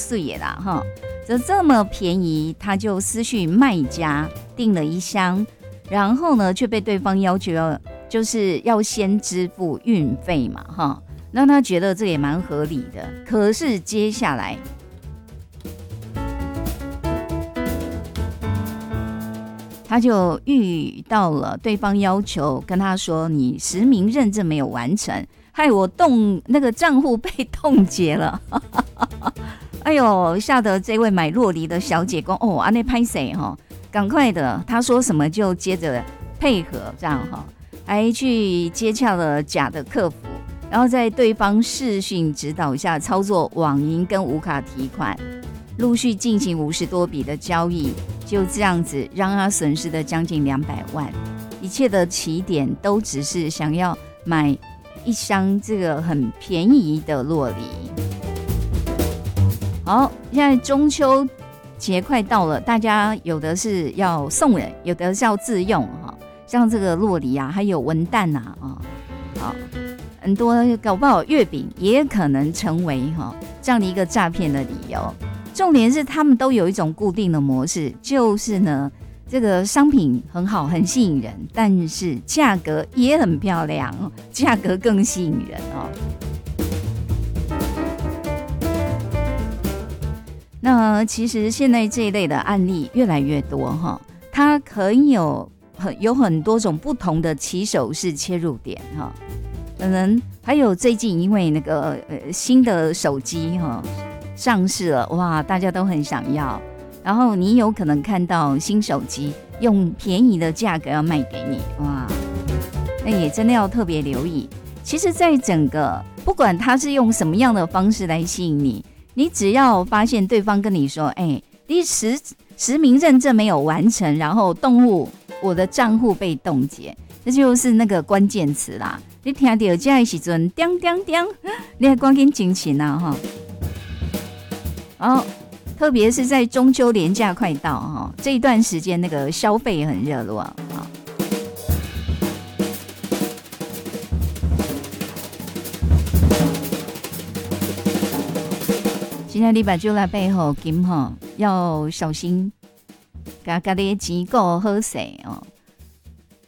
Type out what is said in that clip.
碎的啦哈，这么便宜，他就私讯卖家订了一箱，然后呢却被对方要求就是要先支付运费嘛哈，让他觉得这也蛮合理的。可是接下来他就遇到了对方要求跟他说你实名认证没有完成，害我那个账户被冻结了。哎呦，吓得这位买酪梨的小姐说哦，安内拍谁哈，赶快的，他说什么就接着配合这样哈，还去接洽了假的客服，然后在对方视讯指导下操作网银跟无卡提款，陆续进行50多笔的交易，就这样子让他损失了将近200万。一切的起点都只是想要买一箱这个很便宜的酪梨。好，现在中秋节快到了，大家有的是要送人，有的是要自用哈。像这个酪梨啊，还有文旦啊，好，很多搞不好月饼也可能成为这样的一个诈骗的理由。重点是他们都有一种固定的模式，就是呢，这个商品很好，很吸引人，但是价格也很漂亮，价格更吸引人哦。那其实现在这一类的案例越来越多哈，它可以有很多种不同的起手式切入点哈，可能还有最近因为那个新的手机哈上市了，哇，大家都很想要，然后你有可能看到新手机用便宜的价格要卖给你，哇，那也真的要特别留意。其实在整个不管他是用什么样的方式来吸引你，你只要发现对方跟你说你实名认证没有完成，然后我的账户被冻结，这就是那个关键词啦。你听到这的时候叮叮叮，你要赶紧进行啊哈。然后特别是在中秋连假快到哈，这一段时间那个消费也很热络啊。现在你把就来背后金要小心，把自己的钱顾好势哦。